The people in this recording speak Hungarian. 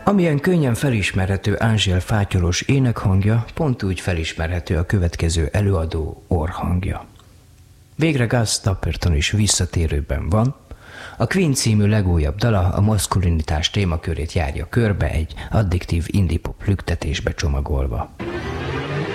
Amilyen könnyen felismerhető Angèle fátyolos énekhangja, pont úgy felismerhető a következő előadó orrhangja. Végre Gus Dapperton is visszatérőben van. A Queen című legújabb dala a maszkulinitás témakörét járja körbe egy addiktív indie pop lüktetésbe csomagolva.